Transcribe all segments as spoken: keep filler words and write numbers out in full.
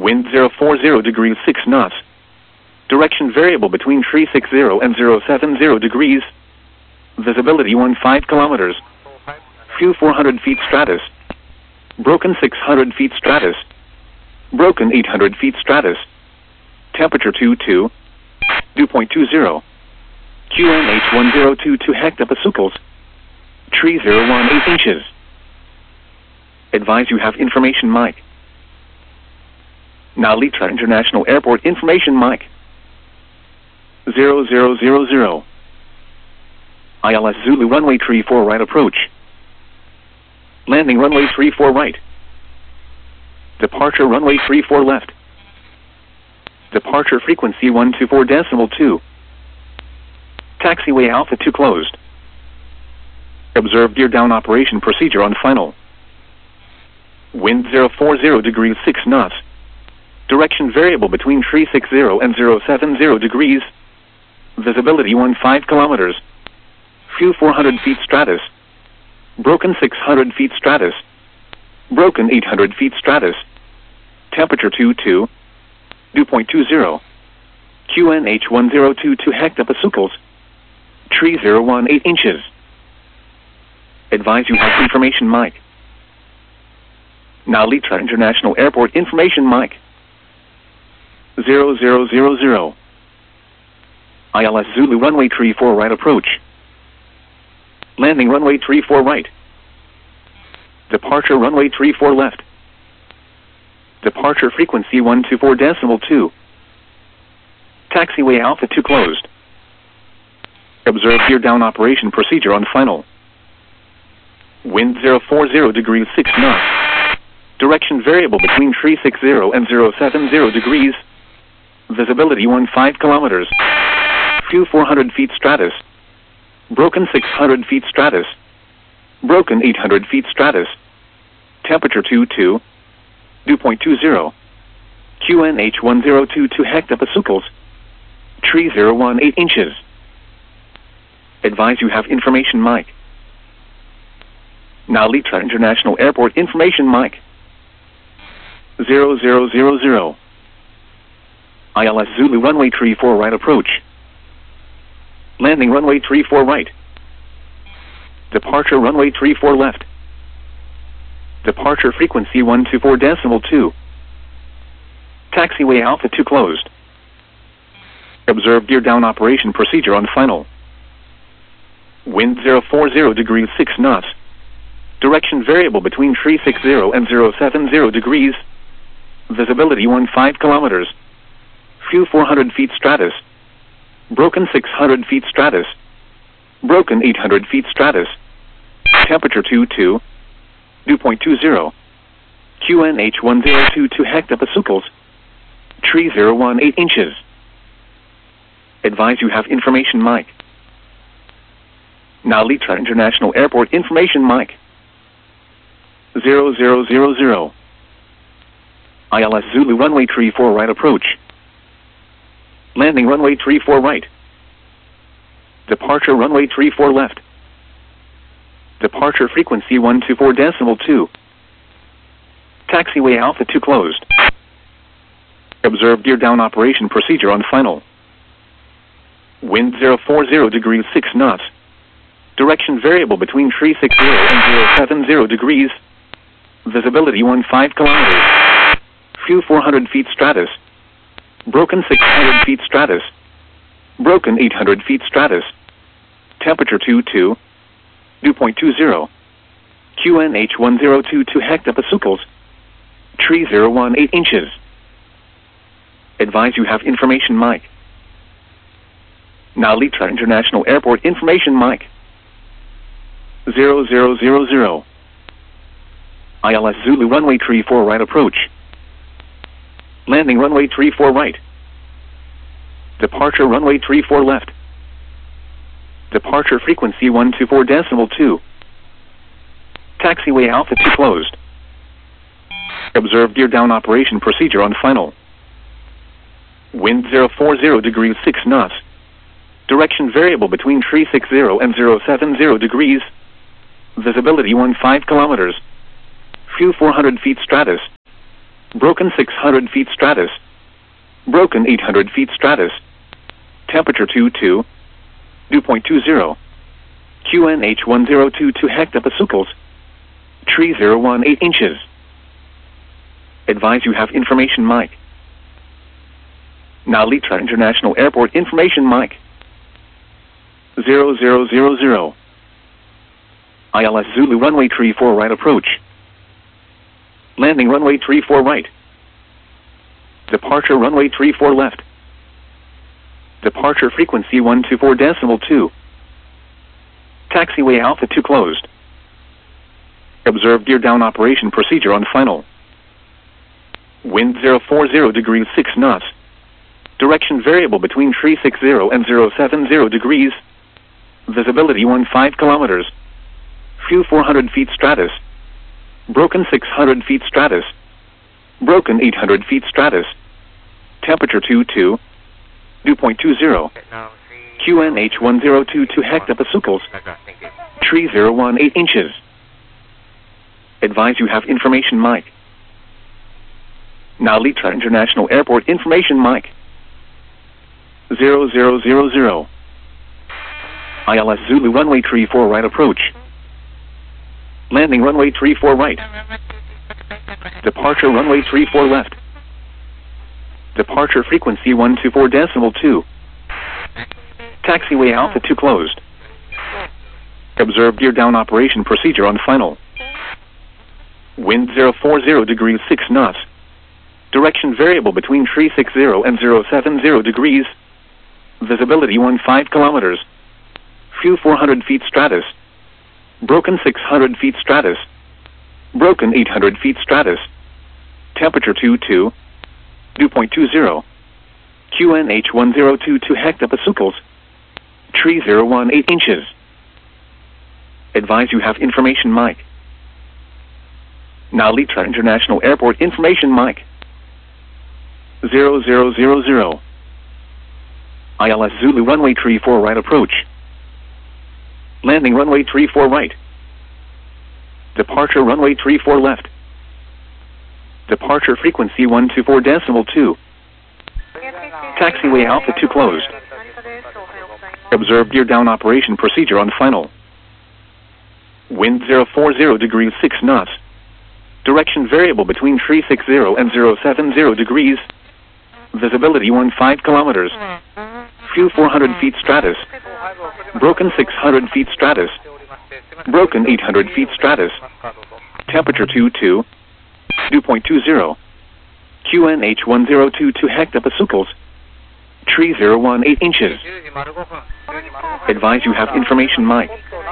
Wind zero four zero degrees six knots. Direction variable between three sixty and zero seven zero degrees. Visibility fifteen kilometers. Fuel four hundred feet stratus. Broken six hundred feet stratus. Broken eight hundred feet stratus. Temperature two two. Dew point two zero. Q N H one zero two two hectopascals. Tree zero one eight inches. Advise you have information mic. Now Litra International Airport information mic. zero zero zero zero. I L S Zulu runway three four right approach. Landing runway three four right. Departure runway three four left. Departure frequency one two four decimal two. Taxiway Alpha two closed. Observe gear down operation procedure on final. Wind zero four zero degrees six knots. Direction variable between three sixty and zero seven zero degrees. Visibility fifteen kilometers. Fuel four hundred feet stratus. Broken six hundred feet stratus. Broken eight hundred feet stratus. Temperature two two. Dew point two zero. Q N H one zero two two hectopascals. Tree zero one eight inches. Advise you have information mic. Now Litra International Airport information mic. zero zero zero zero. I L S Zulu runway three four right approach. Landing runway three four right. Departure runway three four left. Departure frequency one two four decimal two. Taxiway Alpha two closed. Observe gear down operation procedure on final. Wind zero four zero degrees six knots. Direction variable between three sixty and zero seven zero degrees. Visibility fifteen kilometers. Fuel four hundred feet stratus. Broken six hundred feet stratus. Broken eight hundred feet stratus. Temperature two two. Dew point two zero. Q N H one zero two two hectopascals. Tree zero one eight inches. Advise you have information mic. Now Litra International Airport information mic. zero zero zero zero. I L S Zulu runway three four right approach. Landing runway three four right. Departure runway three four left. Departure frequency one two four decimal two. Taxiway Alpha two closed. Observe gear down operation procedure on final. Wind zero four zero degrees six knots. Direction variable between three sixty and zero seven zero degrees. Visibility fifteen kilometers. Fuel four hundred feet stratus. Broken six hundred feet stratus. Broken eight hundred feet stratus. Temperature two two. Dew point two zero. Q N H one zero two two hectopascals. Tree zero one eight inches. Advise you have information mic. Now Litra International Airport information mic. zero zero zero zero. I L S Zulu runway three four right approach. Landing runway three four right. Departure runway three four left. Departure frequency one two four decimal two. Taxiway Alpha two closed. Observe gear down operation procedure on final. Wind zero four zero degrees six knots. Direction variable between three sixty and zero seven zero degrees. Visibility fifteen kilometers. Fuel four hundred feet stratus. Broken six hundred feet stratus. Broken eight hundred feet stratus. Temperature two two. Dew point two zero. Q N H one zero two two hectopascals. Tree zero one eight inches. Advise you have information mic. Now Litra International Airport information mic. zero zero zero zero. I L S Zulu runway three four right approach. Landing runway three four right. Departure runway three four left. Departure frequency one two four decimal two. Taxiway Alpha two closed. Observe gear down operation procedure on final. Wind zero four zero degrees six knots. Direction variable between three sixty and zero seven zero degrees. Visibility fifteen kilometers. Fuel four hundred feet stratus. Broken six hundred feet stratus. Broken eight hundred feet stratus. Temperature two two. Dew point two zero. Q N H one zero two two hectopascals. Tree zero one eight inches. Advise you have information mic. Nalitra International Airport information mic. zero zero zero zero. I L S Zulu runway tree four right approach. Landing runway tree four right. Departure runway tree four left. Departure frequency one two four decimal two. Taxiway Alpha two closed. Observe gear down operation procedure on final. Wind zero four zero degrees six knots. Direction variable between three six zero and zero seven zero degrees. Visibility fifteen kilometers. Fuel four hundred feet stratus. Broken six hundred feet stratus. Broken eight hundred feet stratus. Temperature two two. Dew point two zero. Q N H one zero two two hectopascals. Tree zero one eight inches. Advise you have information mic. Nalitra International Airport information mic. zero zero zero zero. I L S Zulu runway tree four right approach. Landing runway tree four right. Departure runway tree four left. Departure frequency one two four decimal two. Taxiway Alpha two closed. Observe gear down operation procedure on final. Wind zero four zero degrees six knots. Direction variable between three six zero and zero seven zero degrees. Visibility fifteen kilometers. Fuel four hundred feet stratus. Broken six hundred feet stratus. Broken eight hundred feet stratus. Temperature two two. Dew point two zero. Q N H one zero two two hectopascals. Tree zero one eight inches. Advise you have information mic. Nalitra International Airport information mic. zero zero zero zero. I L S Zulu runway tree four right approach. Landing runway tree four right. Departure runway tree four left. Departure frequency one two four decimal two. Taxiway Alpha two closed. Observe gear down operation procedure on final. Wind zero four zero degrees six knots. Direction variable between three six zero and zero seven zero degrees. Visibility fifteen kilometers. Fuel four hundred feet stratus. Broken six hundred feet stratus. Broken eight hundred feet stratus. Temperature two two. Dew point two zero. Q N H one zero two two hectopascals. Tree zero one eight inches. Advise you have information mic.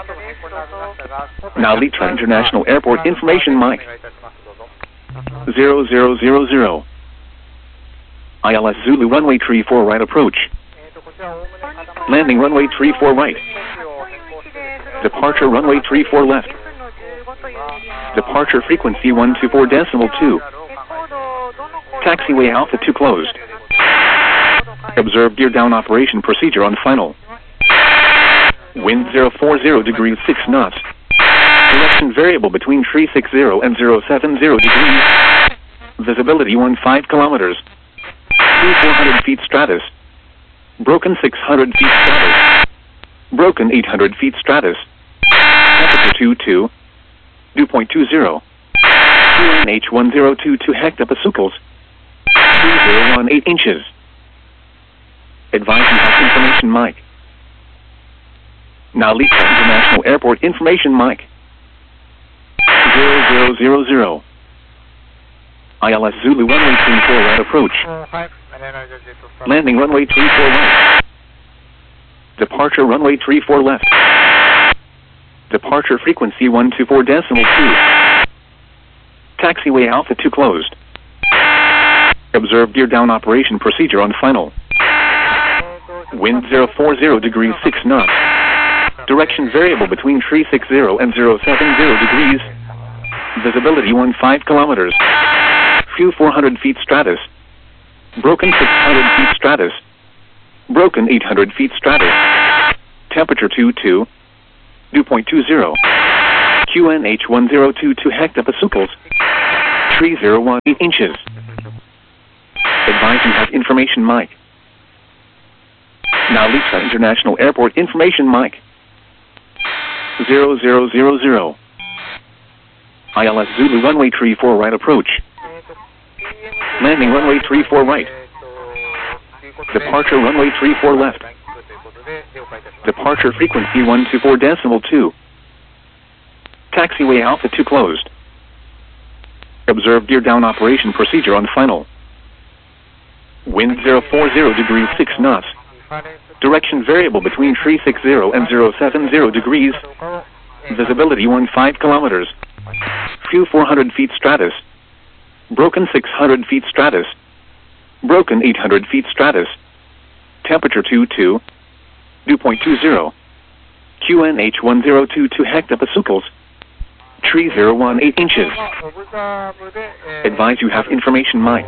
Nalitra International Airport information mic. zero zero zero zero. I L S Zulu runway tree four right approach. Landing runway tree four right. Departure runway tree four left. Departure frequency one two four decimal two. Taxiway Alpha two closed. Observe gear down operation procedure on final. Wind zero four zero degrees six knots. Direction variable between three six zero and zero seven zero degrees. Visibility fifteen kilometers. Fuel four hundred feet stratus. Broken six hundred feet stratus. Broken eight hundred feet stratus. Temperature two two. Dew point two zero. Q N H one zero two two hectopascals. three zero one eight inches. Advise you have information mic. Nalitra International Airport information mic. zero zero zero zero. I L S Zulu runway tree four right approach. Landing runway tree four right. Departure runway tree four left. Departure frequency one two four decimal two. Taxiway Alpha two closed. Observe gear down operation procedure on final. Wind zero four zero degrees six knots. Direction variable between three six zero and zero seven zero degrees. Visibility fifteen kilometers. Fuel four hundred feet stratus. Broken six hundred feet stratus. Broken eight hundred feet stratus. Temperature two two. Dew point two zero. Q N H one zero two two hectopascals. Tree zero one eight inches. Advise you have information mic. Now Lisa International Airport information mic. zero zero zero zero. I L S Zulu runway tree four right approach. Landing runway tree four right. Departure runway tree four left. Departure frequency one two four decimal two. Taxiway Alpha two closed. Observe gear down operation procedure on final. Wind zero four zero degrees six knots. Direction variable between three six zero and zero seven zero degrees. Visibility one five kilometers. Few four hundred feet stratus. Broken six hundred feet stratus. Broken eight hundred feet stratus. Temperature two two. Dew point two zero. Q N H one zero two two hectopascals. Tree zero one eight inches. Advise you have information mic.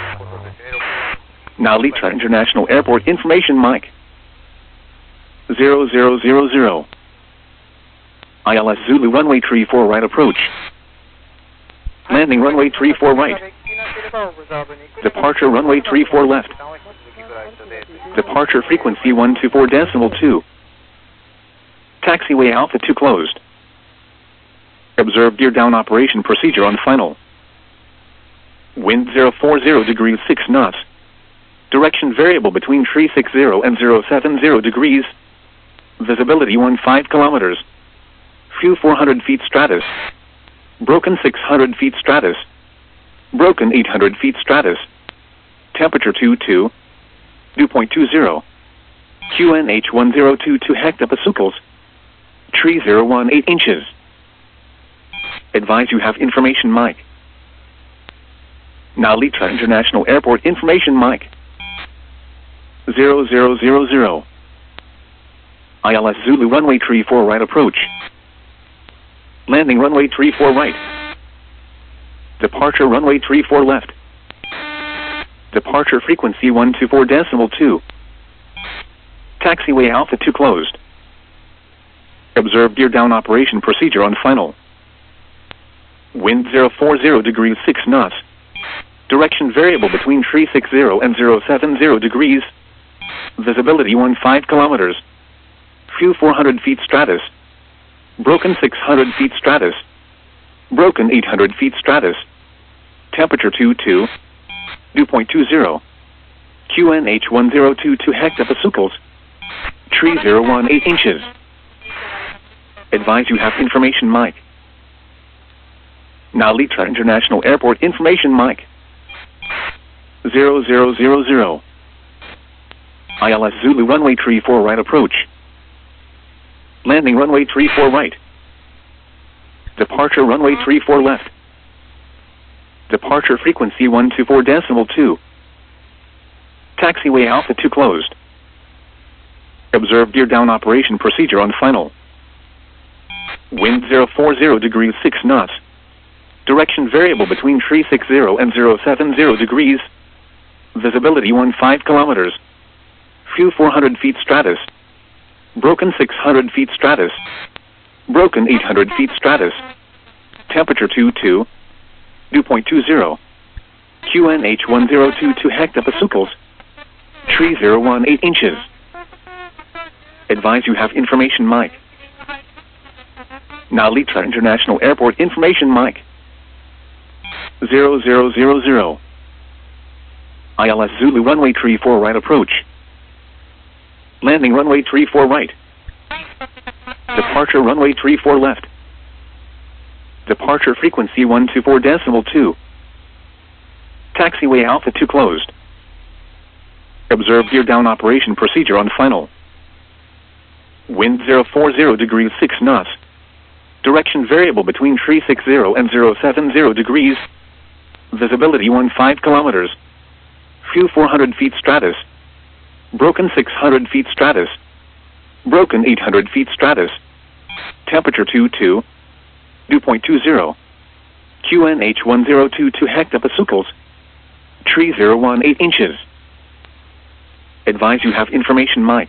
Now Litra International Airport information mic. zero zero zero zero. I L S Zulu runway tree four right approach. Landing runway tree four right. Departure runway tree four left. Departure frequency one two four decimal two. Taxiway Alpha two closed. Observe gear down operation procedure on final. Wind zero four zero degrees six knots. Direction variable between three six zero and zero seven zero degrees. Visibility one five kilometers. Few four hundred feet stratus. Broken six hundred feet stratus. Broken eight hundred feet stratus. Temperature two two. Dew point two zero. Q N H one zero two two hectopascals. Tree zero one eight inches. Advise you have information mic. Now Litra International Airport information mic. zero zero zero zero. I L S Zulu runway tree four right approach. Landing runway tree four right. Departure runway tree four left. Departure frequency one two four decimal two. Taxiway Alpha two closed. Observe gear down operation procedure on final. Wind zero four zero degrees six knots. Direction variable between three six zero and zero seven zero degrees. Visibility one five kilometers. Few four hundred feet stratus. Broken six hundred feet stratus. Broken eight hundred feet stratus. Temperature two two. Dew point two zero. Q N H one zero two two hectopascals. Tree zero one eight inches. Advise you have information mic. Now Litra International Airport information mic. zero zero zero zero. I L S Zulu runway tree four right approach. Landing runway tree four right. Departure runway tree four left. Departure frequency one two four decimal two. Taxiway Alpha two closed. Observe gear down operation procedure on final. Wind zero four zero degrees six knots. Direction variable between three six zero and zero seven zero degrees. Visibility one five kilometers. Few four hundred feet stratus. Broken six hundred feet stratus. Broken eight hundred feet stratus. Temperature two two. Dew point two zero. Q N H one zero two two hectopascals. Tree zero one eight inches. Advise you have information mic. Now Litra International Airport information mic. zero zero zero zero. I L S Zulu runway tree four right approach. Landing runway tree four right. Departure runway tree four left. Departure frequency one two four decimal two. Taxiway Alpha two closed. Observe gear down operation procedure on final. Wind zero four zero degrees six knots. Direction variable between three six zero and zero seven zero degrees. Visibility one five kilometers. Few four hundred feet stratus. Broken six hundred feet stratus. Broken eight hundred feet stratus. Temperature two two. Dew point two zero. Q N H one zero two two hectopascals. Tree zero one eight inches. Advise you have information mic.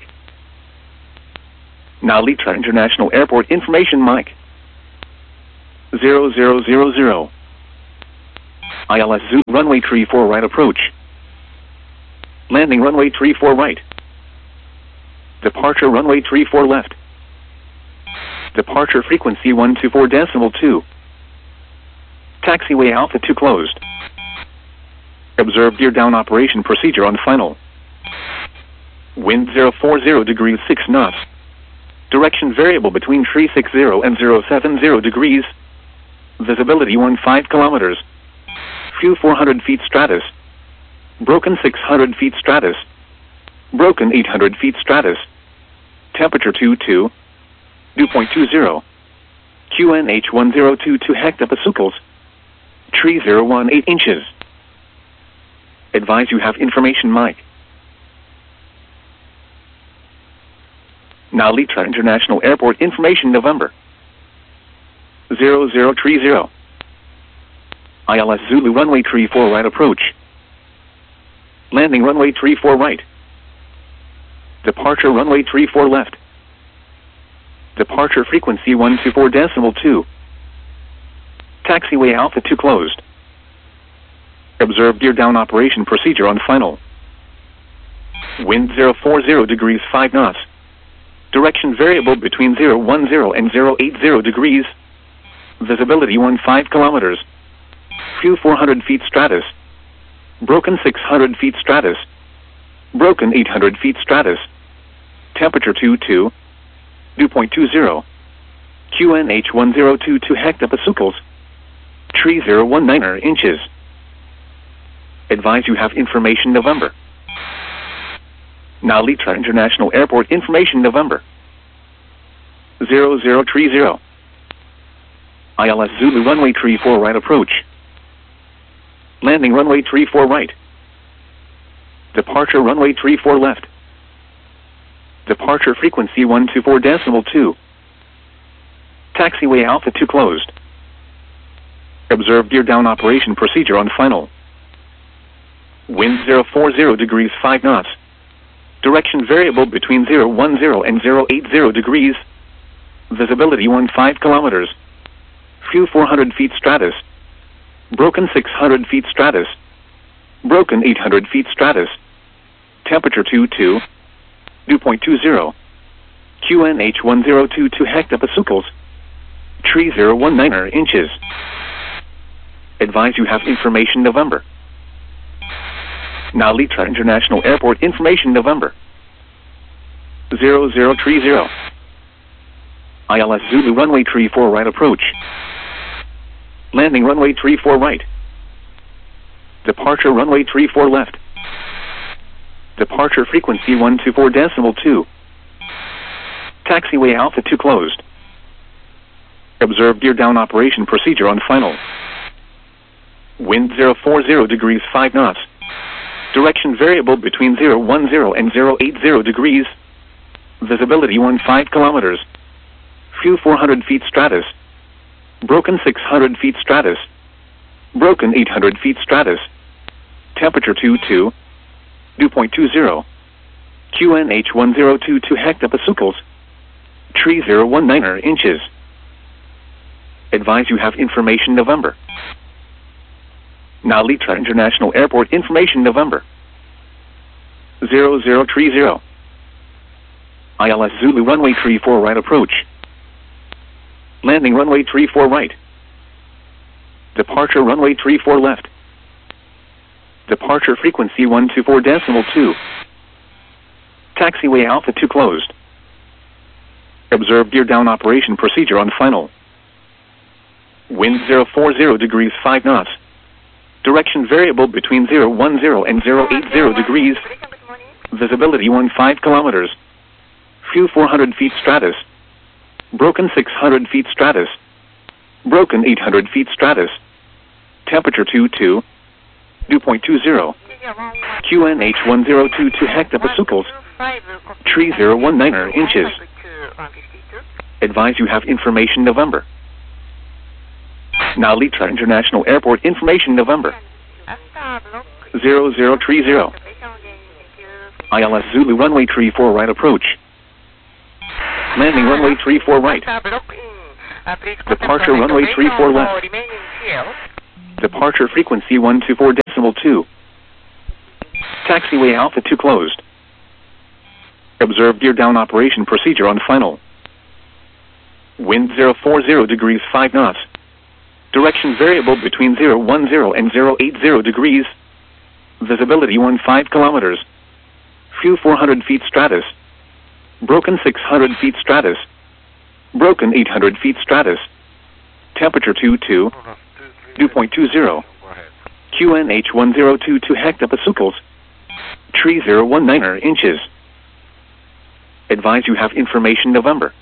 Now Litra International Airport information mic. zero zero zero zero. I L S Zulu runway three four right approach. Landing runway three four right. Departure runway three four left. Departure frequency one two four decimal two. Taxiway Alpha two closed. Observe gear down operation procedure on final. Wind zero four zero degrees six knots. Direction variable between three six zero and zero seven zero degrees. Visibility fifteen kilometers. Few four hundred feet stratus. Broken six hundred feet stratus. Broken eight hundred feet stratus. Temperature two two. Dew point two zero. Q N H one zero two two hectopascals. three zero one eight inches. Advise you have information mic. Now Litra International Airport information November. zero zero three zero. I L S Zulu runway three four right approach. Landing runway three four right. Departure runway three four left. Departure frequency one two four decimal two. Taxiway Alpha two closed. Observe gear down operation procedure on final. Wind zero four zero degrees five knots. Direction variable between zero one zero and zero eight zero degrees. Visibility fifteen kilometers. Few four hundred feet stratus. Broken six hundred feet stratus. Broken eight hundred feet stratus. Temperature two two. Dew point two zero. Q N H one zero two two hectopascals. three zero one nine inches. Advise you have information November. Now Litra International Airport information November. zero zero three zero. I L S Zulu runway three four right approach. Landing runway three four right. Departure runway three four left. Departure frequency one two four decimal two. Taxiway Alpha two closed. Observe gear down operation procedure on final. Wind zero four zero degrees five knots. Direction variable between zero one zero and zero eight zero degrees. Visibility fifteen kilometers. Few four hundred feet stratus. Broken six hundred feet stratus. Broken eight hundred feet stratus. Temperature two two. Dew point two zero. Q N H one zero two two hectopascals. three zero one nine inches. Advise you have information November. Now Litra International Airport information November. zero zero three zero. I L S Zulu runway three four right approach. Landing runway three four right. Departure runway three four left. Departure frequency one two four decimal two. Taxiway Alpha two closed. Observe gear down operation procedure on final. Wind zero four zero degrees five knots. Direction variable between zero one zero and zero eight zero degrees. Visibility fifteen kilometers. Few four hundred feet stratus. Broken six hundred feet stratus. Broken eight hundred feet stratus. Temperature two two. Dew point two zero. Q N H one zero two two hectopascals. three zero one nine inches. Advise you have information November. Now Litra International Airport information November. zero zero three zero. I L S Zulu runway three four right approach. Landing runway three four right. Departure runway three four left. Departure frequency one two four decimal two. Taxiway Alpha two closed. Observe gear down operation procedure on final. Wind zero four zero degrees five knots. Direction variable between zero one zero and zero eight zero degrees. Visibility fifteen kilometers. Few four hundred feet stratus. Broken six hundred feet stratus. Broken eight hundred feet stratus. Temperature two two. Dew point two zero. Q N H one zero two two hectopascals. three zero one nine inches. Advise you have information November. Now Litra International Airport information November. zero zero three zero. I L S Zulu runway three four right approach. Landing runway three four right. Departure runway three four left. Departure frequency one two four decimal two. Taxiway Alpha two closed. Observe gear down operation procedure on final. Wind zero four zero degrees five knots. Direction variable between zero one zero and zero eight zero degrees. Visibility fifteen kilometers. Few four hundred feet stratus. Broken six hundred feet stratus. Broken eight hundred feet stratus. Temperature two two. Dew point two zero. Q N H one zero two two hectopascals. Tree zero one nine inches. Advise you have information November.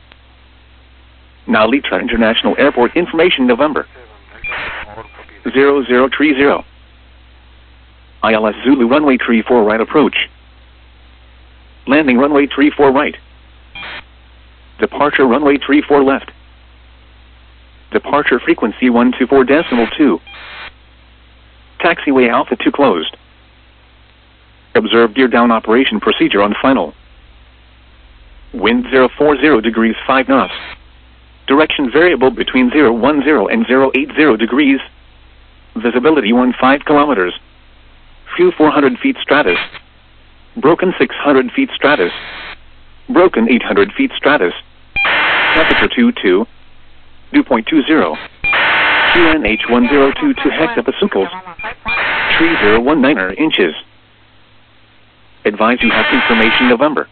Now Litra International Airport information November. zero zero three zero. I L S Zulu runway three four right approach. Landing runway three four right. Departure runway three four left. Departure frequency one two four decimal two. Taxiway Alpha two closed. Observe gear down operation procedure on final. Wind zero four zero degrees five knots. Direction variable between zero one zero and zero eight zero degrees. Visibility fifteen kilometers. Few four hundred feet stratus. Broken six hundred feet stratus. Broken eight hundred feet stratus. Temperature two two. Dew point two zero. Q N H one zero two two hectopascals. Tree zero one nine inches. Advise you have information November.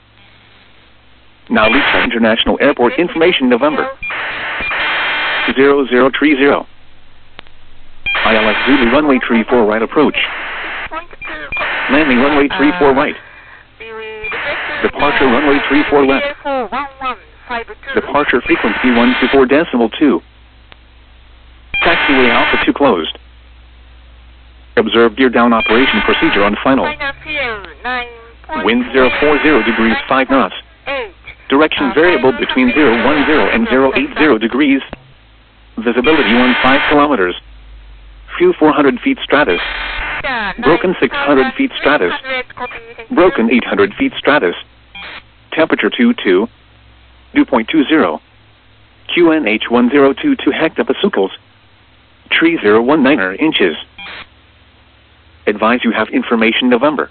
Now Litra International Airport information November. zero zero three zero. I L S Zulu runway three four right approach. Landing runway three four right. Departure runway three four left. Departure frequency one two four decimal two. Taxiway Alpha two closed. Observe gear down operation procedure on final. Wind zero four zero degrees five knots. Direction variable between zero one zero and zero eight zero degrees. Visibility fifteen kilometers. Few four hundred feet stratus. Broken six hundred feet stratus. Broken eight hundred feet stratus. Temperature two two. Dew point two zero. Q N H one zero two two hectopascals. Tree zero one nine inches. Advise you have information November.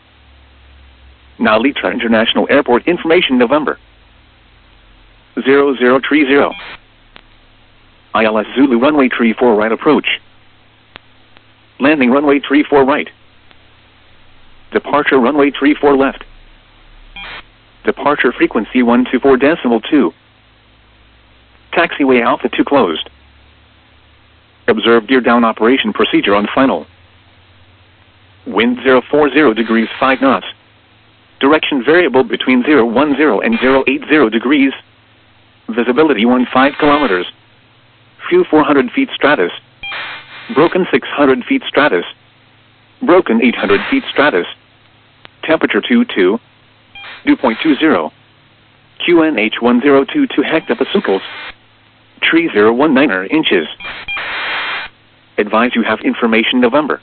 Now Litra International Airport information November. zero zero three zero. I L S Zulu runway three four right approach. Landing runway three four right. Departure runway three four left. Departure frequency one two four decimal two. Taxiway Alpha two closed. Observe gear down operation procedure on final. Wind zero four zero degrees five knots. Direction variable between zero one zero and zero eight zero degrees. Visibility fifteen kilometers. Few four hundred feet stratus. Broken six hundred feet stratus. Broken eight hundred feet stratus. Temperature two two. Dew point two zero. Q N H one zero two two hectopascals. Tree zero one nine inches. Advise you have information November.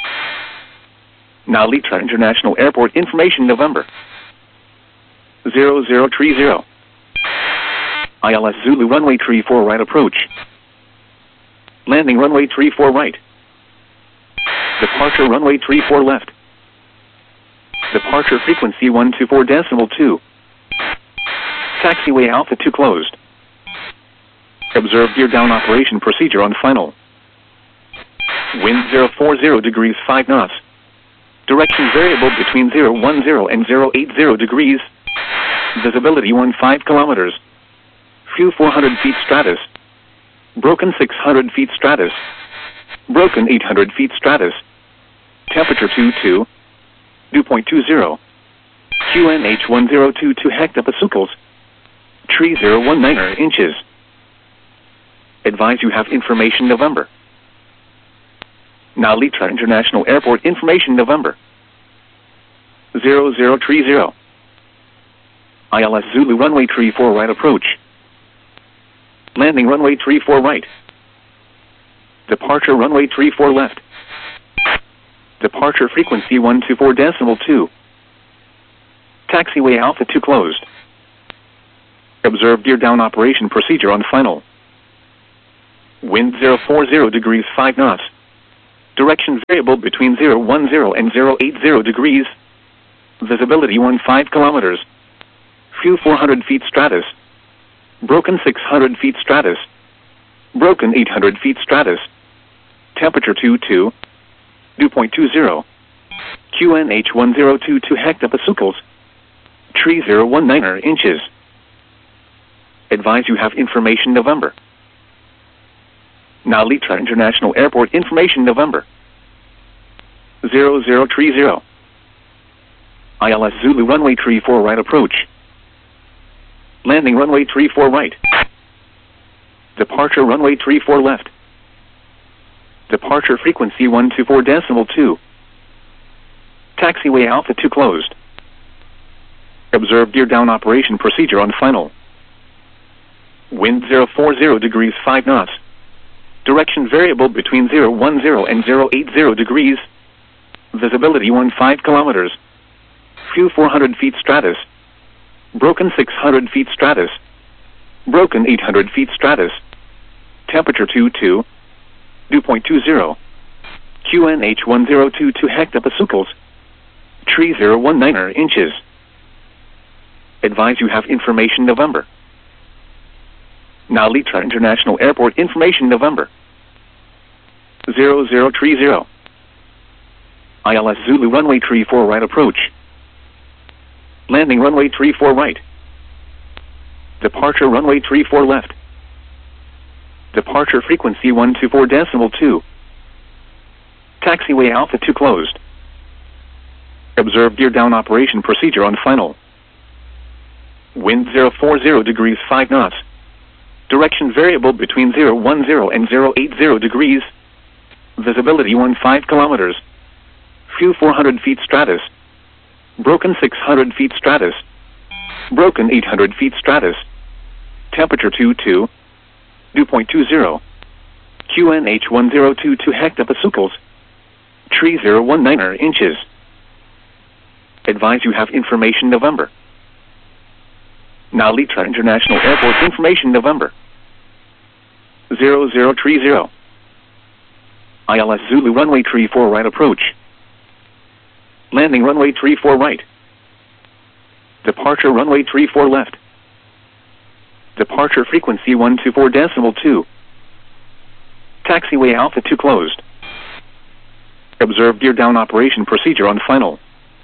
Now Litra International Airport information November. zero zero three zero. I L S Zulu runway three four right approach. Landing runway three four right. Departure runway three four left. Departure frequency one two four decimal two. Taxiway Alpha two closed. Observe gear down operation procedure on final. Wind zero four zero degrees five knots. Direction variable between zero one zero and zero eight zero degrees. Visibility fifteen kilometers. Few four hundred feet stratus. Broken six hundred feet stratus. Broken eight hundred feet stratus. Temperature two two. Dew point two zero. Q N H one zero two two hectopascals. Tree zero one nine inches. Advise you have information November. Now Litra International Airport information November. zero zero three zero. I L S Zulu runway three four right approach. Landing runway three four right. Departure runway three four left. Departure frequency one two four decimal two. Taxiway Alpha two closed. Observe gear down operation procedure on final. Wind zero four zero degrees five knots. Direction variable between zero one zero and zero eight zero degrees. Visibility fifteen kilometers. Fuel four hundred feet stratus. Broken six hundred feet stratus. Broken eight hundred feet stratus. Temperature two two. Dew point two zero. Q N H one zero two two hectopascals. Tree zero one nine inches. Advise you have information November. Now Litra International Airport information November. zero zero three zero. I L S Zulu runway three four right approach. Landing runway three four right. Departure runway three four left. Departure frequency one two four decimal two. Taxiway Alpha two closed. Observe gear down operation procedure on final. Wind zero four zero degrees five knots. Direction variable between zero one zero and zero eight zero degrees. Visibility fifteen kilometers. Fuel four hundred feet stratus. Broken six hundred feet stratus. Broken eight hundred feet stratus. Temperature two two. Dew point two zero. Q N H one zero two two hectopascals. Tree zero one nine inches. Advise you have information November. Now Litra International Airport information November. zero zero three zero. I L S Zulu runway three four right approach. Landing runway three four right. Departure runway three four left. Departure frequency one two four decimal two. Taxiway Alpha two closed. Observe gear down operation procedure on final. Wind zero four zero degrees five knots. Direction variable between zero one zero and zero eight zero degrees. Visibility fifteen kilometers. Fuel four hundred feet stratus. Broken six hundred feet stratus. Broken eight hundred feet stratus. Temperature two two. Dew point two zero. Q N H one zero two two hectopascals. Tree zero one nine inches. Advise you have information November. Now Litra International Airport information November. zero zero three zero. I L S Zulu runway three four right approach. Landing runway three four right. Departure runway three four left. Departure frequency one two four decimal two. Taxiway Alpha two closed. Observe gear down operation procedure on final.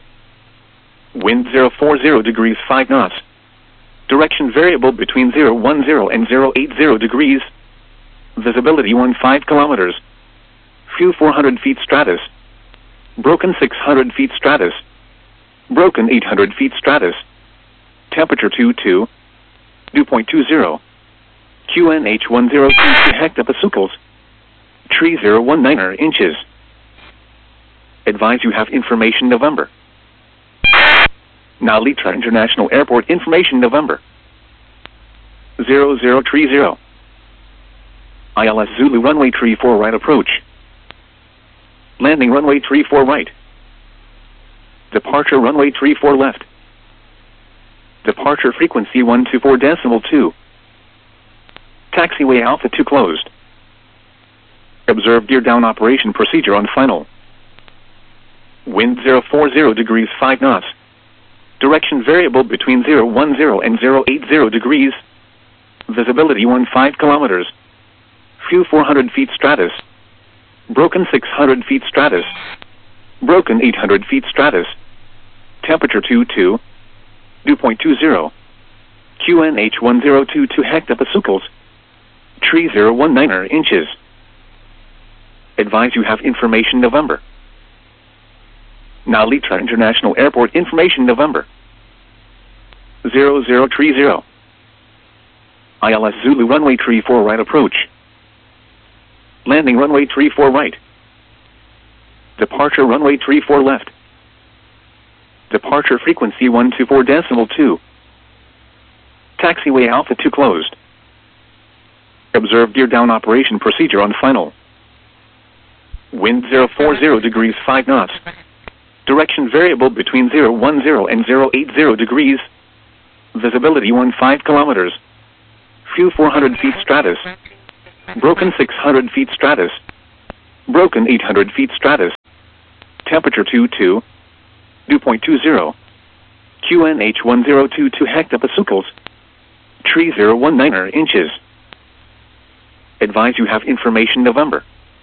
Wind zero four zero degrees five knots. Direction variable between zero one zero and zero eight zero degrees. Visibility fifteen kilometers. Fuel four hundred feet stratus. Broken six hundred feet stratus. Broken eight hundred feet stratus. Temperature two two. Dew point two zero. Q N H one zero two two hectopascals. Tree zero one nine inches. Advise you have information November. Now Litra International Airport information November. zero zero three zero. I L S Zulu runway three four right approach. Landing runway three four right. Departure runway three four left. Departure frequency one two four decimal two. Taxiway Alpha two closed. Observe gear down operation procedure on final. Wind zero four zero degrees five knots. Direction variable between zero one zero and zero eight zero degrees. Visibility fifteen kilometers. Fuel four hundred feet stratus. Broken six hundred feet stratus. Broken eight hundred feet stratus. Temperature two two. Dew point two zero. Q N H one zero two two hectopascals. Tree zero one nine inches. Advise you have information November. Now Litra International Airport information November. zero zero three zero. I L S Zulu runway three four right approach. Landing runway three four right. Departure runway three four left. Departure frequency one two four decimal two. Taxiway Alpha two closed. Observe gear down operation procedure on final. Wind zero four zero degrees five knots. Direction variable between zero one zero and zero eight zero degrees. Visibility fifteen kilometers. Fuel four hundred feet stratus. Broken six hundred feet stratus. Broken eight hundred feet stratus. Temperature two two. Dew point two zero. Q N H one zero two two hectopascals. Tree zero one nine inches. Advise you have information November.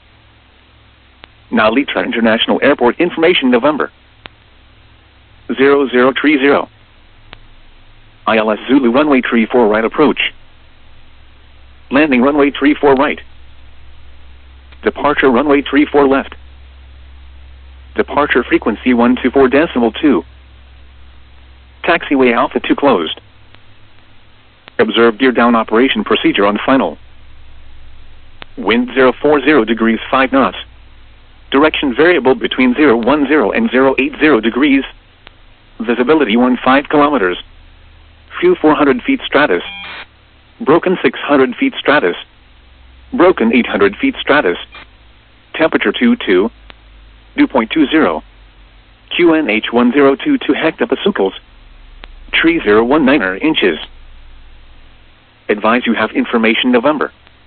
Now Litra International Airport information November. zero zero three zero. I L S Zulu runway three four right approach. Landing runway three four right. Departure runway three four left. Departure frequency one two four decimal two. Taxiway Alpha two closed. Observe gear down operation procedure on final. Wind zero four zero degrees five knots. Direction variable between zero one zero and zero eight zero degrees. Visibility fifteen kilometers. Few four hundred feet stratus. Broken six hundred feet stratus. Broken eight hundred feet stratus. Temperature two two. Dew point two zero. Q N H one zero two two hectopascals. Tree zero one nine inches. Advise you have information November.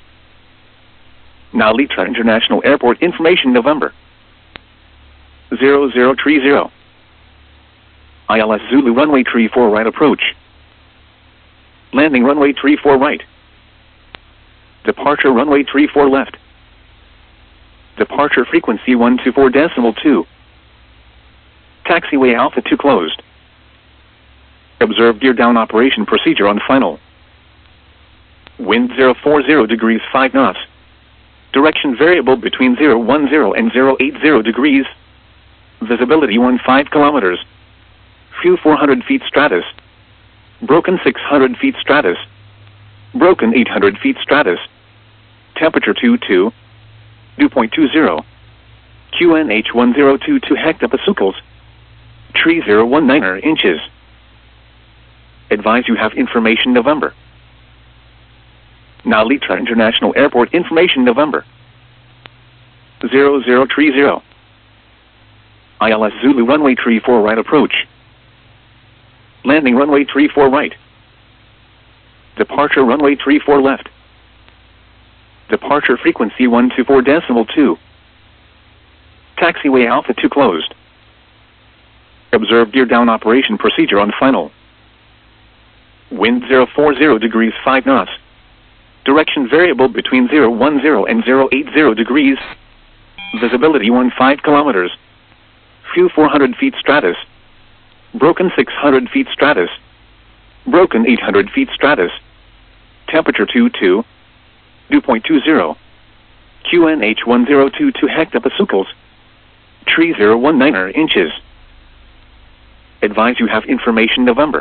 Now Litra International Airport information November. zero zero three zero. I L S Zulu runway three four right approach. Landing runway three four right. Departure runway three four left. Departure frequency one two four decimal two. Taxiway Alpha two closed. Observe gear down operation procedure on final. Wind zero four zero degrees five knots. Direction variable between zero one zero and zero eight zero degrees. Visibility fifteen kilometers. Few four hundred feet stratus. Broken six hundred feet stratus. Broken eight hundred feet stratus. Temperature two two. Dew point two zero. Q N H one zero two two hectopascals. Tree zero one nine inches. Advise you have information November. Now Litra International Airport information November. zero zero three zero. I L S Zulu runway three four right approach. Landing runway three four right. Departure runway three four left. Departure frequency one two four decimal two. Taxiway Alpha two closed. Observe gear down operation procedure on final. Wind zero four zero degrees five knots. Direction variable between zero one zero and zero eight zero degrees. Visibility fifteen kilometers. Few four hundred feet stratus. Broken six hundred feet stratus. Broken eight hundred feet stratus. Temperature two two. Dew point two zero. Q N H one zero two two hectopascals. Tree zero one nine inches. Advise you have information November.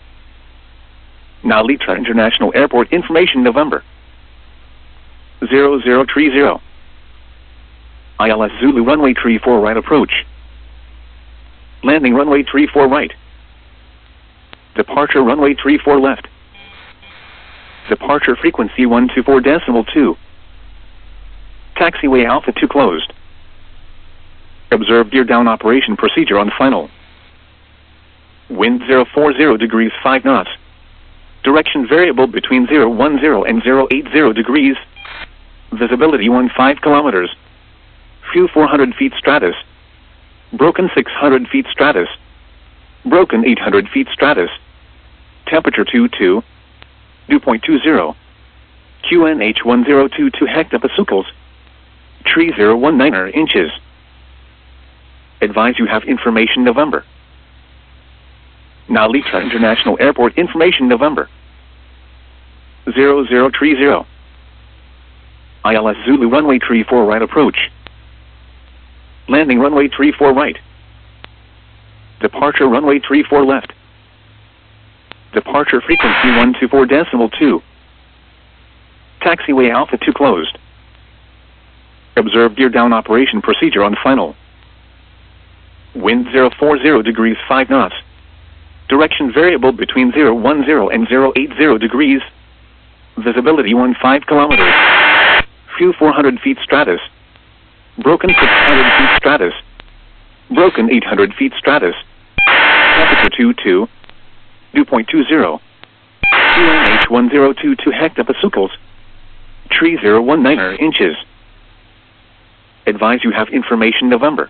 Now Litra International Airport information November. zero zero three zero. I L S Zulu runway three four right approach. Landing runway three four right. Departure runway three four left. Departure frequency one two four decimal two. Taxiway Alpha two closed. Observe gear down operation procedure on final. Wind zero four zero degrees five knots. Direction variable between zero one zero and zero eight zero degrees. Visibility fifteen kilometers. Few four hundred feet stratus. Broken six hundred feet stratus. Broken eight hundred feet stratus. Temperature two two. Dew point two zero. Q N H one zero two two hectopascals. Tree zero one nine inches. Advise you have information November. Now Litra International Airport information November. zero zero three zero. I L S Zulu runway three four right approach. Landing runway three four right. Departure runway three four left. Departure frequency one two four decimal two. Taxiway Alpha two closed. Observe gear down operation procedure on final. Wind zero four zero degrees five knots. Direction variable between zero one zero and zero eight zero degrees. Visibility fifteen kilometers. Few four hundred feet stratus. Broken six hundred feet stratus. Broken eight hundred feet stratus. Temperature two two. Dew point two zero. Q N H one zero two two hectopascals. Tree zero one nine inches. Advise you have information November.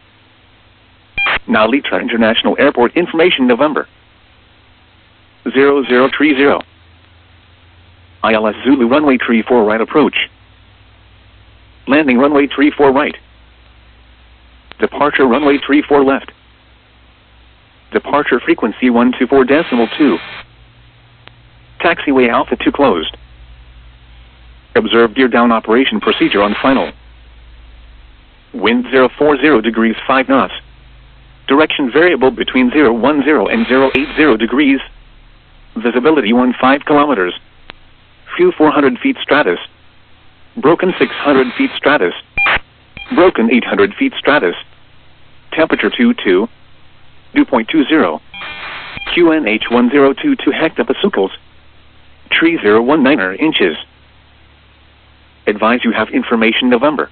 Nalita International Airport information November. zero zero three zero. I L S Zulu runway three four right approach. Landing runway three four right. Departure runway three four left. Departure frequency one two four decimal two. Taxiway Alpha two closed. Observe gear down operation procedure on final. Wind zero four zero degrees five knots. Direction variable between zero one zero and zero eight zero degrees. Visibility fifteen kilometers. Few four hundred feet stratus. Broken six hundred feet stratus. Broken eight hundred feet stratus. Temperature two two. Dew point two zero. Q N H one zero two two hectopascals. Tree zero one nine inches. Advise you have information November.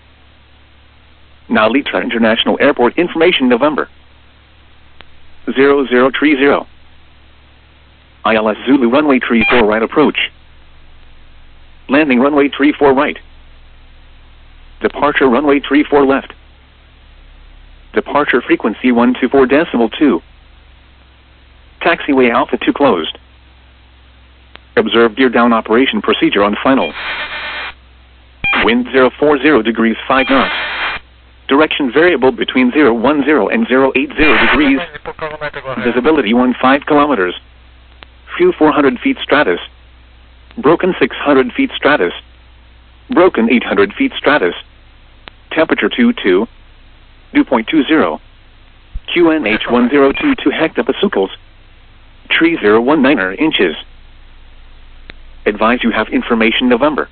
Nalita International Airport information November. zero zero three zero. I L S Zulu runway three four right approach. Landing runway three four right. Departure runway three four left. Departure frequency one two four decimal two. Taxiway Alpha two closed. Observe gear down operation procedure on final. Wind zero four zero degrees five knots. Direction variable between zero one zero and zero eight zero degrees. Visibility fifteen kilometers. Few four hundred feet stratus. Broken six hundred feet stratus. Broken eight hundred feet stratus. Temperature two two. Dew point two zero. Q N H one zero two two hectopascals. Tree zero one nine inches. Advise you have information November.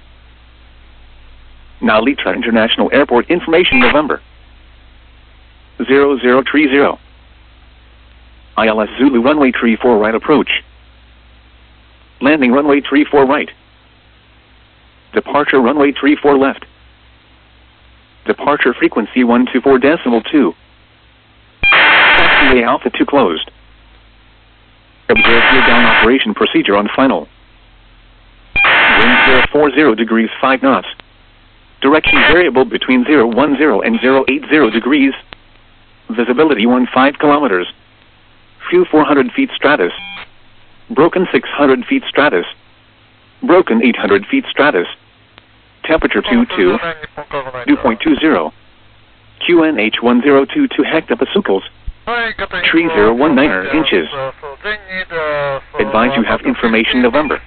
Nalita International Airport information November. zero zero three zero. I L S Zulu runway three four right approach. Landing runway three four right. Departure runway three four left. Departure frequency one two four decimal two. Taxiway Alpha two closed. Observe gear down operation procedure on final. Wind zero four zero degrees five knots. Direction variable between zero one zero and zero eight zero degrees. Visibility fifteen kilometers. Few four hundred feet stratus. Broken six hundred feet stratus. Broken eight hundred feet stratus. Temperature two two. Dew point two zero. Q N H one zero two two hectopascals. Tree zero one nine inches. Advise you have information November.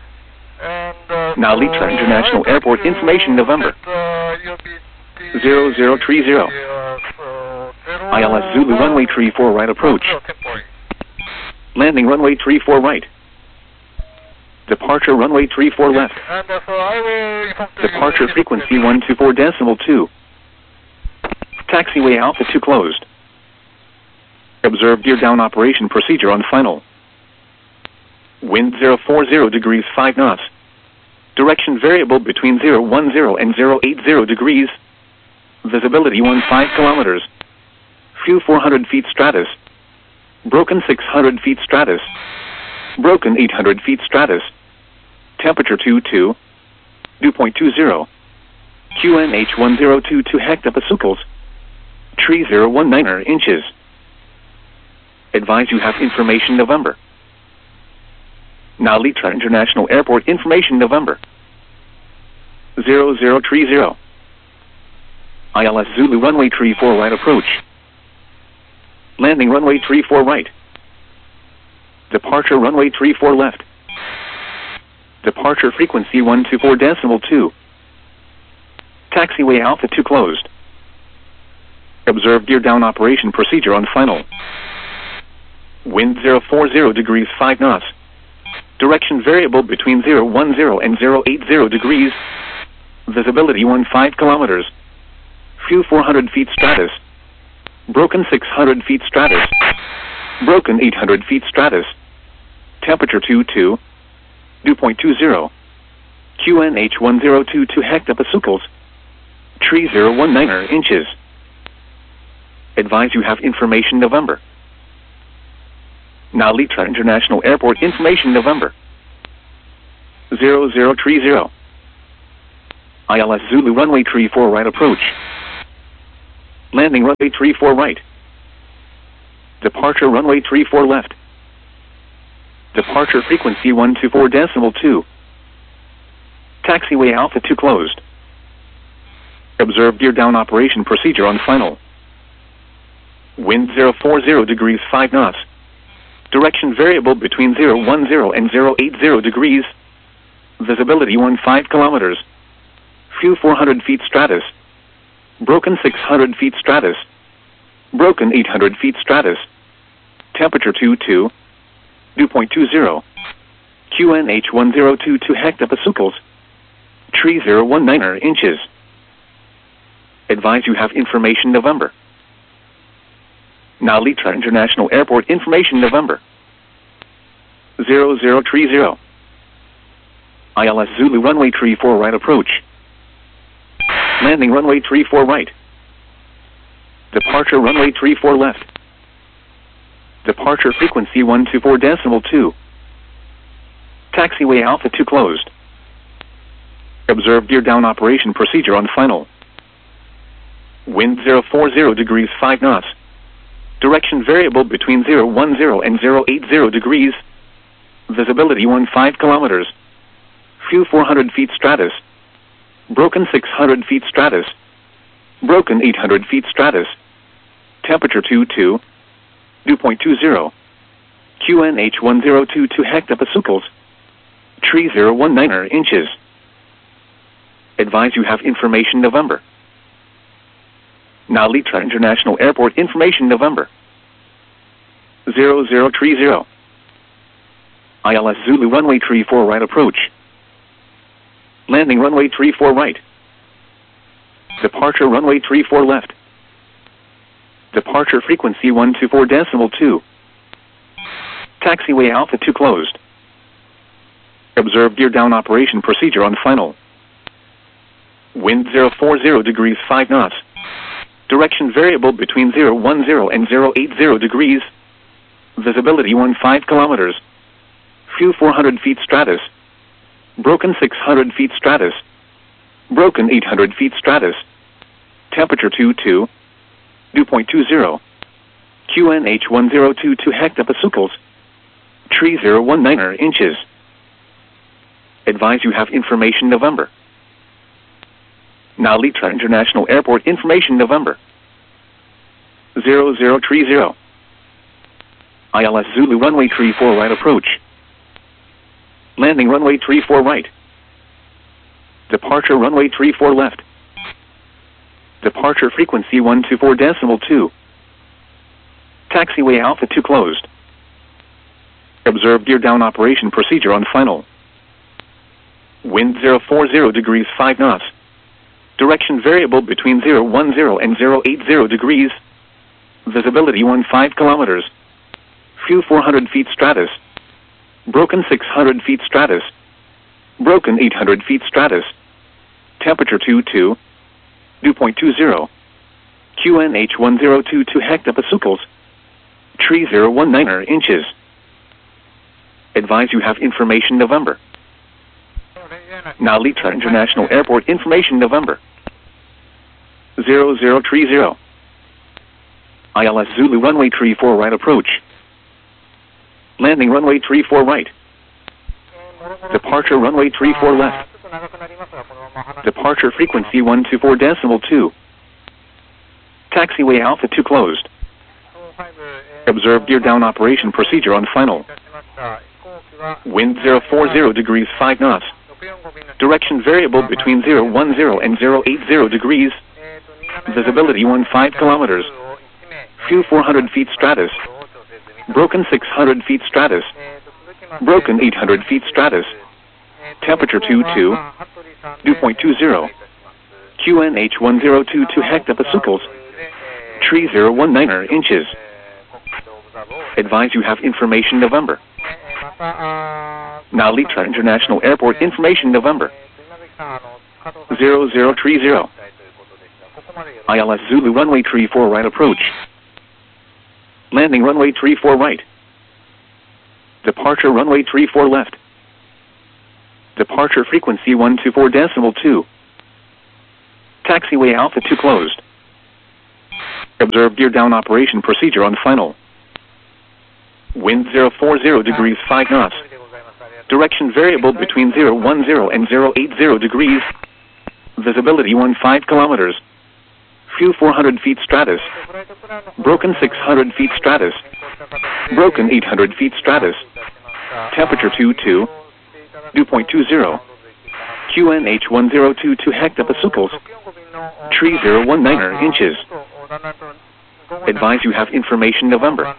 Nalita International Airport information November. zero zero three zero. I L S Zulu runway three four right approach. Landing runway three four right. Departure runway three four left. Departure frequency one two four decimal two. Taxiway Alpha two closed. Observe gear down operation procedure on final. Wind zero four zero degrees five knots. Direction variable between zero one zero and zero eight zero degrees. Visibility fifteen kilometers. Few four hundred feet stratus. Broken six hundred feet stratus. Broken eight hundred feet stratus. Temperature two two. Dew point two zero. Q N H one zero two two hectopascals. Tree zero one nine inches. Advise you have information November. Nalita International Airport information November. zero zero three zero. I L S Zulu runway three four right approach. Landing runway three four right. Departure runway three four left. Departure frequency one two four decimal two. Taxiway Alpha two closed. Observe gear down operation procedure on final. Wind zero four zero degrees five knots. Direction variable between zero one zero and zero eight zero degrees. Visibility fifteen kilometers. Few four hundred feet stratus. Broken six hundred feet stratus. Broken eight hundred feet stratus. Temperature two two. Dew point two zero. Q N H one zero two two hectopascals. Tree zero one nine inches. Advise you have information November. Nalita International Airport information November. zero zero three zero. I L S Zulu runway three four right approach. Landing runway three four right. Departure runway three four left. Departure frequency one two four decimal two. Taxiway Alpha two closed. Observe gear down operation procedure on final. Wind zero four zero degrees five knots. Direction variable between zero one zero and zero eight zero degrees. Visibility fifteen kilometers. Fuel four hundred feet stratus. Broken six hundred feet stratus. Broken eight hundred feet stratus. Temperature two two. Dew point two zero. Q N H one zero two two hectopascals. Tree zero one nine inches. Advise you have information November. Narita International Airport information November. zero zero three zero. I L S Zulu runway three four right approach. Landing runway three four right. Departure runway three four left. Departure frequency one two four decimal two. Taxiway Alpha two closed. Observe gear down operation procedure on final. Wind zero four zero degrees five knots. Direction variable between zero one zero and zero eight zero degrees. Visibility fifteen kilometers. Fuel four hundred feet stratus. Broken six hundred feet stratus. Broken eight hundred feet stratus. Temperature two two. Dew point two zero. Q N H one zero two two hectopascals. Tree zero one nine inches. Advise you have information November. Narita International Airport information November. zero zero three zero. I L S Zulu runway three four right approach. Landing runway three four right. Departure runway three four left. Departure frequency one two four decimal two. Taxiway Alpha two closed. Observe gear down operation procedure on final. Wind zero four zero degrees five knots. Direction variable between zero one zero and zero eight zero degrees. Visibility fifteen kilometers. Fuel four hundred feet stratus. Broken six hundred feet stratus. Broken eight hundred feet stratus. Temperature two two. Dew point two zero. Q N H one zero two two hectopascals. Tree zero one nine inches. Advise you have information November. Narita International Airport information November. zero zero three zero. I L S Zulu runway three four right approach. Landing runway three four right. Departure runway three four left. Departure frequency one two four decimal two. Taxiway Alpha two closed. Observe gear down operation procedure on final. Wind zero four zero degrees five knots. Direction variable between zero one zero and zero eight zero degrees. Visibility fifteen kilometers. Fuel four hundred feet stratus. Broken six hundred feet stratus. Broken eight hundred feet stratus. Temperature two two. Dew point two zero. Q N H one zero two two hectopascals. Tree zero one nine inches. Advise you have information November. Narita International Airport information November. zero zero three zero. I L S Zulu runway three four right approach. Landing runway three four right. Departure runway three four left. Departure frequency one two four decimal two. Taxiway Alpha two closed. Observe gear down operation procedure on final. Wind zero four zero degrees five knots. Direction variable between zero one zero and zero eight zero degrees. Visibility fifteen kilometers. Fuel four hundred feet stratus. Broken six hundred feet stratus. Broken eight hundred feet stratus. Temperature two two. Dew point two zero. Q N H one zero two two hectopascals. Tree zero one nine inches. Advise you have information November. Narita International Airport information November. zero zero three zero. I L S Zulu runway three four right approach. Landing runway three four right. Departure runway three four left. Departure frequency one two four decimal two. Taxiway Alpha two closed. Observe gear down operation procedure on final. Wind zero four zero degrees five knots. Direction variable between zero one zero and zero eight zero degrees. Visibility fifteen kilometers. Fuel four hundred feet stratus. Broken six hundred feet stratus. Broken eight hundred feet stratus. Temperature two two. Dew point two zero. Q N H one zero two two hectopascals. Tree zero one nine inches. Advise you have information November.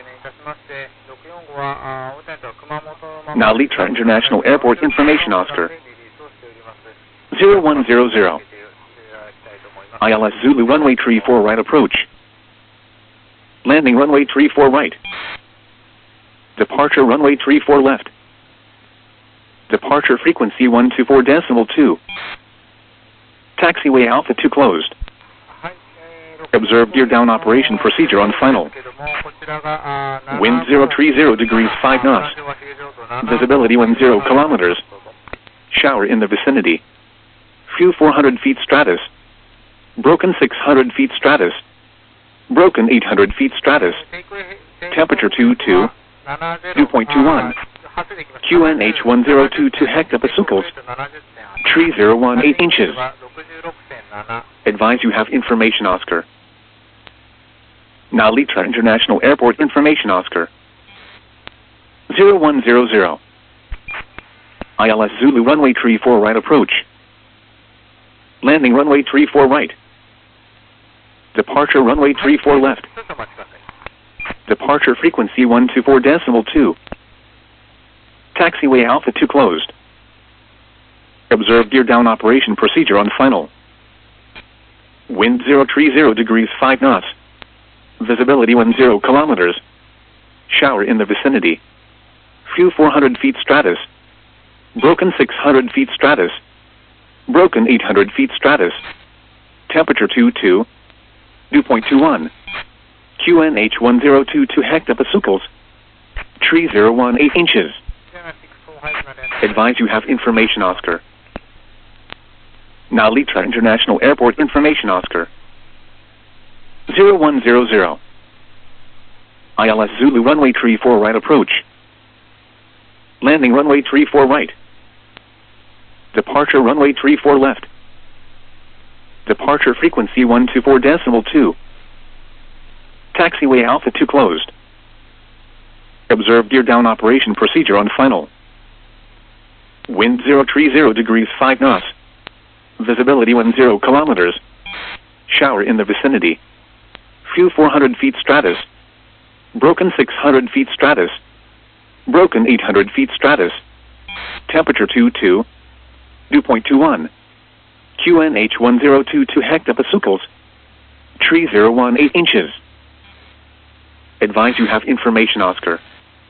Narita International Airport Information Oscar. zero one zero zero. I L S Zulu runway tree four right approach. Landing runway tree four right. Departure runway tree four left. Departure frequency one two four decimal two. Taxiway Alpha two closed. Observe gear down operation procedure on final. Wind zero three zero degrees five knots. Visibility one zero kilometers. Shower in the vicinity. Fuel four hundred feet stratus. Broken six hundred feet stratus. Broken eight hundred feet stratus. Temperature two two. Dew point two one. Q N H one zero two two hectopascals. Tree zero one eight inches. Advise you have information Oscar. Narita International Airport Information Oscar. zero one zero zero. I L S Zulu runway tree four right approach. Landing runway tree four right. Departure runway tree four left. Departure frequency one two four decimal two. Taxiway Alpha two closed. Observe gear down operation procedure on final. Wind zero three zero degrees five knots. Visibility one zero kilometers. Shower in the vicinity. Fuel four hundred feet stratus. Broken six hundred feet stratus. Broken eight hundred feet stratus. Temperature two two. Dew point two one. Q N H one zero two two hectopascals. Tree zero one eight inches. Advise you have information Oscar. Narita International Airport Information Oscar. zero one zero zero. I L S Zulu runway tree four right approach. Landing runway tree four right. Departure runway tree four left. Departure frequency one two four decimal two. Taxiway Alpha two closed. Observe gear down operation procedure on final. Wind zero three zero degrees five knots. Visibility one zero kilometers. Shower in the vicinity. Fuel four hundred feet stratus. Broken six hundred feet stratus. Broken eight hundred feet stratus. Temperature two two. Dew point two one. Q N H one zero two two hectopascals. Tree zero one eight inches. Advise you have information Oscar.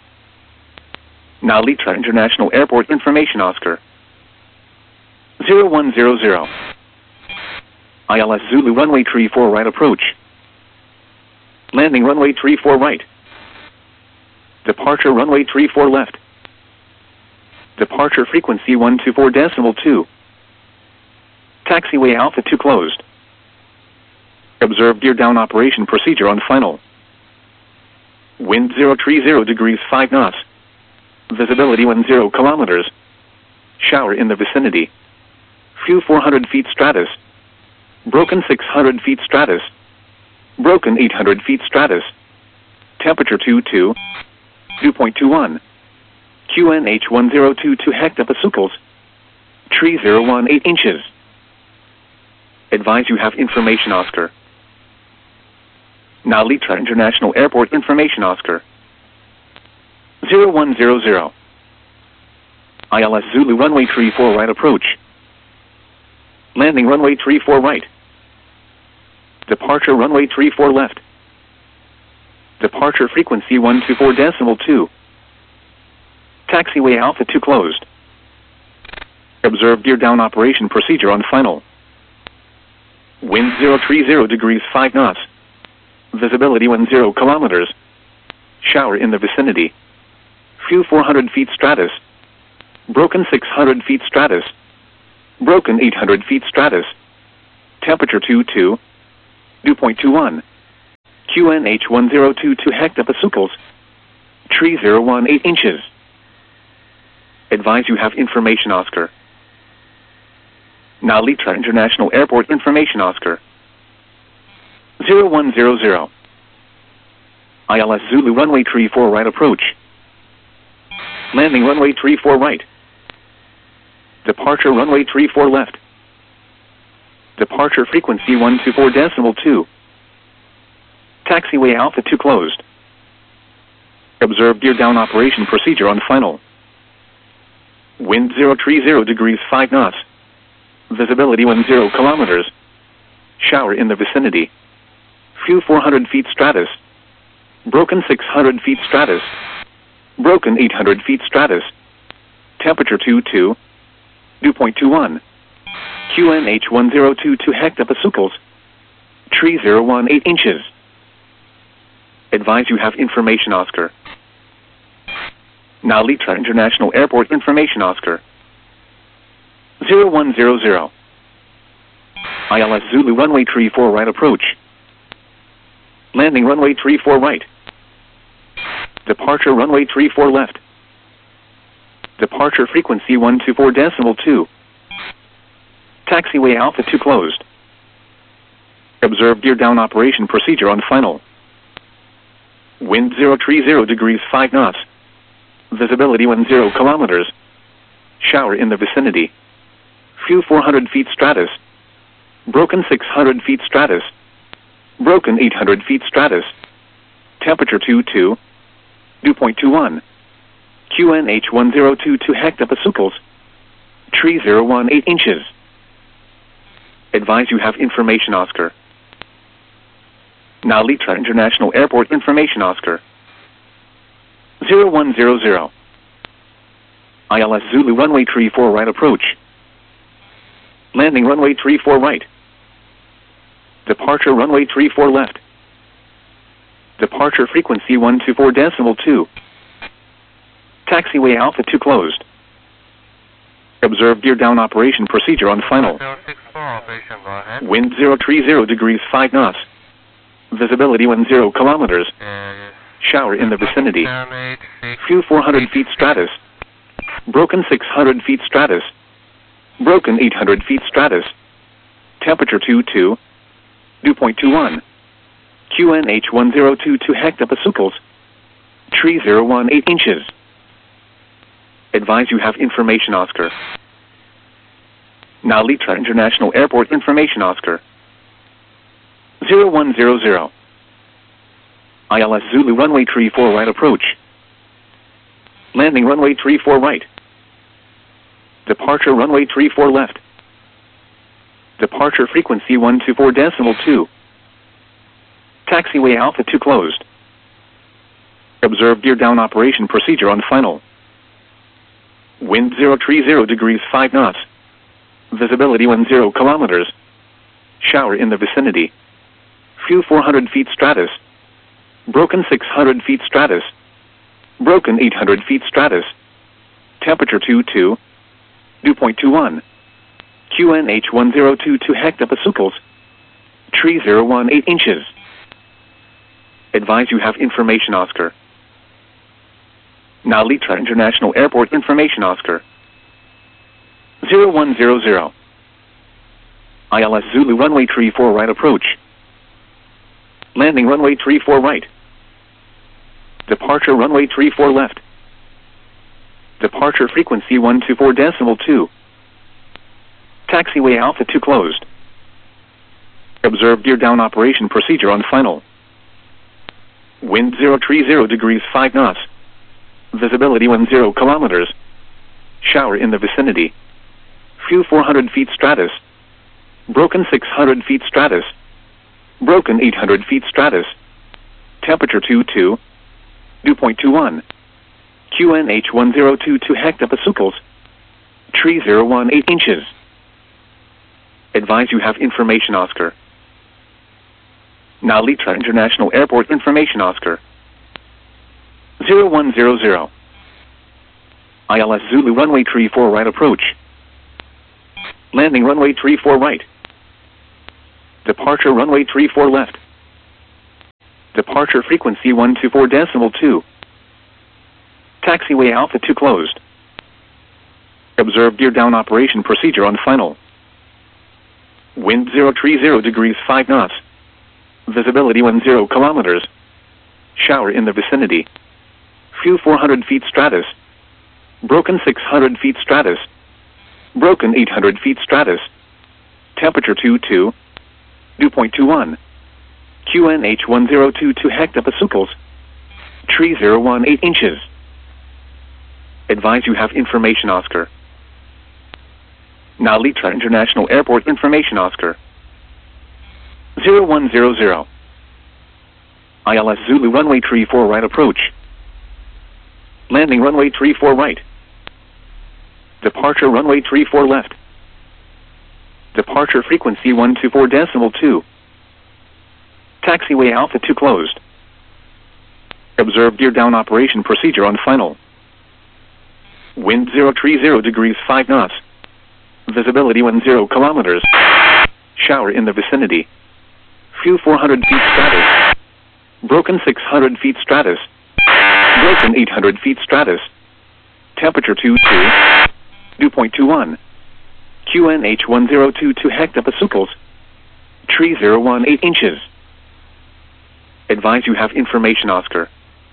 Narita International Airport Information Oscar. zero one zero zero. I L S Zulu runway tree four right approach. Landing runway tree four right. Departure runway tree four left. Departure frequency one two four decimal two. Taxiway Alpha two closed. Observe gear down operation procedure on final. Wind zero three zero degrees five knots. Visibility one zero kilometers. Shower in the vicinity. Fuel four hundred feet stratus. Broken six hundred feet stratus. Broken eight hundred feet stratus. Temperature two two. Dew point two one. Q N H one zero two two hectopascals. Tree zero one eight inches. Advise you have information Oscar. Narita International Airport Information Oscar. zero one zero zero. I L S Zulu runway tree four right approach. Landing runway tree four right. Departure runway tree four left. Departure frequency one two four decimal two. Taxiway Alpha two closed. Observe gear down operation procedure on final. Wind zero three zero degrees five knots. Visibility one zero kilometers. Shower in the vicinity. Fuel four hundred feet stratus. Broken six hundred feet stratus. Broken eight hundred feet stratus. Temperature two two. Dew point two one. Q N H one zero two two hectopascals. Tree zero one eight inches. Advise you have information, Oscar. Now Litra International Airport information, Oscar. zero one zero zero. I L S Zulu runway tree four right approach. Landing runway tree four right. Departure runway tree four left. Departure frequency one two four decimal two. Taxiway Alpha two closed. Observe gear down operation procedure on final. Wind zero three zero degrees five knots. Visibility one zero kilometers. Shower in the vicinity. Few four hundred feet stratus. Broken six hundred feet stratus. Broken eight hundred feet stratus. Temperature two two. Dew point two one. Q N H one zero two two hectopascals. Tree zero one eight inches. Advise you have information, Oscar. Now Litra International Airport information, Oscar. zero one zero zero. I L S Zulu runway tree four right approach. Landing runway tree four right. Departure runway tree four left. Departure frequency one two four decimal two. Taxiway Alpha two closed. Observe gear down operation procedure on final. Wind zero three zero degrees five knots. Visibility one zero kilometers. Shower in the vicinity. Few four hundred feet stratus. Broken six hundred feet stratus. Broken eight hundred feet stratus. Temperature two two. Dew point two one. Q N H one zero two two hectopascals. Tree zero one eight inches. Advise you have information, Oscar. Now Litra International Airport information, Oscar. zero one zero zero. I L S Zulu runway tree four right approach. Landing runway tree four right. Departure runway tree four left. Departure frequency one two four decimal two. Taxiway Alpha two closed. Observe gear down operation procedure on final. Wind zero three zero degrees five knots. Visibility one zero kilometers. Shower in the vicinity. Few four hundred feet stratus. Broken six hundred feet stratus. Broken eight hundred feet stratus. Temperature two two. Dew point two one. Q N H one zero two two hectopascals. Tree zero one eight inches. Advise you have information, Oscar. Now Litra International Airport information, Oscar. zero one zero zero. I L S Zulu runway tree four right approach. Landing runway tree four right. Departure runway tree four left. Departure frequency one two four decimal two. Taxiway Alpha two closed. Observe gear down operation procedure on final. Wind zero three zero degrees five knots. Visibility one zero kilometers. Shower in the vicinity. Few four hundred feet stratus. Broken six hundred feet stratus. Broken eight hundred feet stratus. Temperature two two. Dew point two one. Q N H one zero two two hectopascals. Tree zero one eight inches. Advise you have information, Oscar. Now Litra International Airport information, Oscar. zero one zero zero. I L S Zulu runway tree four right approach. Landing runway tree four right. Departure runway tree four left. Departure frequency one two four decimal two. Taxiway Alpha two closed. Observe gear down operation procedure on final. Wind zero three zero degrees five knots. Visibility one zero kilometers. Shower in the vicinity. Few four hundred feet stratus. Broken six hundred feet stratus. Broken eight hundred feet stratus. Temperature two two. Dew point two one. Q N H one zero two two hectopascals. Tree zero one eight inches. Advise you have information, Oscar. Now Litra International Airport information, Oscar. zero one zero zero. I L S Zulu runway tree four right approach. Landing runway tree four right. Departure runway three four left. Departure frequency one two four decimal two. Taxiway Alpha two closed. Observe gear down operation procedure on final. Wind zero three zero degrees five knots. Visibility one zero kilometers. Shower in the vicinity. Few four hundred feet stratus. Broken six hundred feet stratus. Broken eight hundred feet stratus. Temperature two two. Dew point two one. Q N H one zero two two hectopascals. Tree zero one eight inches. Advise you have information Oscar. Now Litra International Airport information Oscar. zero one zero zero. I L S Zulu runway three four right approach. Landing runway three four right. Departure runway three four left. Departure frequency one two four decimal two. Taxiway Alpha two closed. Observe gear down operation procedure on final. Wind zero three zero degrees five knots. Visibility one zero kilometers. Shower in the vicinity. Few four hundred feet stratus. Broken six hundred feet stratus. Broken eight hundred feet stratus. Temperature two two. Dew point two one. Q N H one zero two two hectopascals. Tree zero one eight inches. Advise you have information Oscar.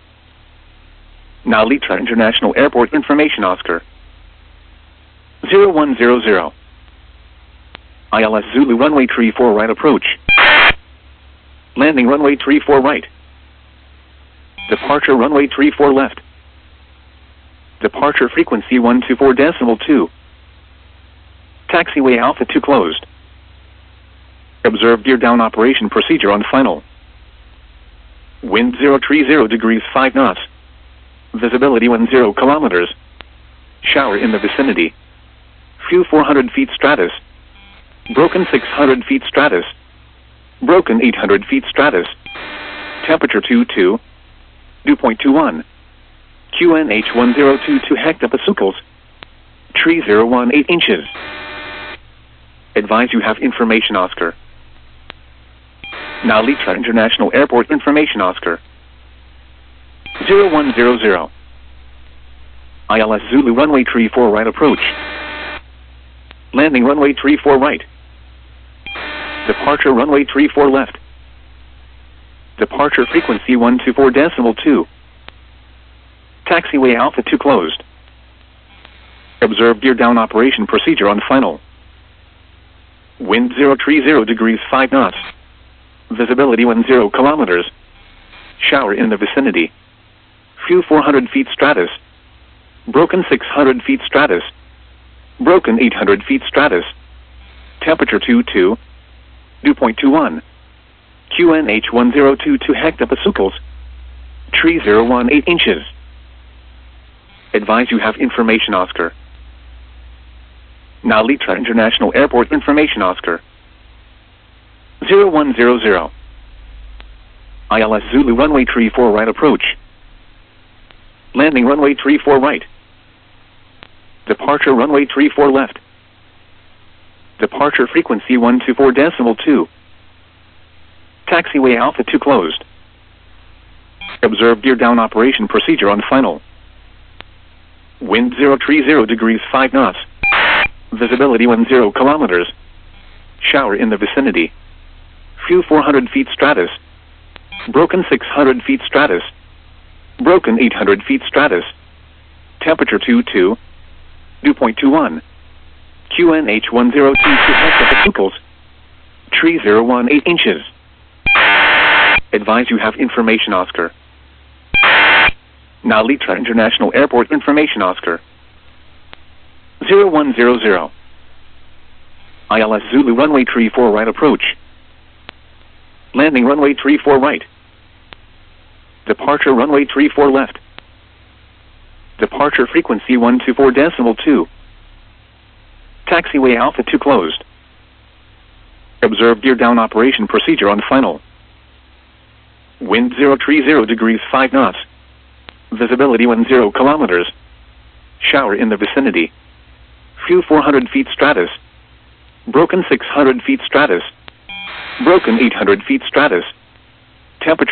Now Litra International Airport information Oscar. zero one zero zero. I L S Zulu runway three four right approach. Landing runway three four right. Departure runway three four left. Departure frequency one two four decimal two. Taxiway Alpha two closed. Observe gear down operation procedure on final. Wind zero three zero degrees five knots. Visibility one zero kilometers. Shower in the vicinity. Few four hundred feet stratus. Broken six hundred feet stratus. Broken eight hundred feet stratus. Temperature two two. Dew point two one. Q N H one zero two two hectopascals. Tree zero one eight inches. Advise you have information Oscar. Now Litra International Airport information Oscar. zero one zero zero. I L S Zulu runway three four right approach. Landing runway three four right. Departure runway three four left. Departure frequency one two four decimal two. Taxiway Alpha two closed. Observe gear down operation procedure on final. Wind zero three zero degrees five knots. Visibility one zero kilometers. Shower in the vicinity. Few four hundred feet stratus. Broken six hundred feet stratus. Broken eight hundred feet stratus. Temperature two two. Dew point two one. Q N H one zero two two hectopascals. Tree zero one eight inches. Advise you have information Oscar. Now Litra International Airport information Oscar. zero one zero zero. I L S Zulu runway three four right approach. Landing runway three four right. Departure runway three four left. Departure frequency one two four decimal two. Taxiway Alpha two closed. Observe gear down operation procedure on final. Wind zero three zero degrees five knots. Visibility one zero kilometers. Shower in the vicinity. Few four hundred feet stratus. Broken six hundred feet stratus. Broken eight hundred feet stratus. Temperature two two. Dew point two one. Q N H one zero two two hectopascals. Tree zero one eight inches. Advise you have information Oscar. Now Litra International Airport information Oscar. zero one zero zero. I L S Zulu runway three four right approach. Landing runway three four right. Departure runway three four left. Departure frequency one two four decimal two. Taxiway Alpha two closed. Observe gear down operation procedure on final. Wind zero three zero degrees five knots. Visibility one zero kilometers. Shower in the vicinity. Few four hundred feet stratus. Broken six hundred feet stratus. Broken eight hundred feet stratus. Temperature